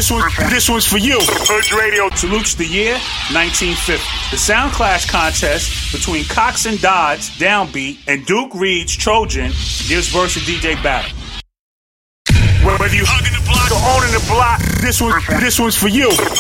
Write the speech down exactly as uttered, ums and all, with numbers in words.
This one, this one's for you. Urge Radio salutes the year nineteen fifty. The Sound Clash contest between Cox and Dodds, Downbeat, and Duke Reed's Trojan gives verse a D J battle. Whether you hugging the block or owning the block, this one, this one's for you.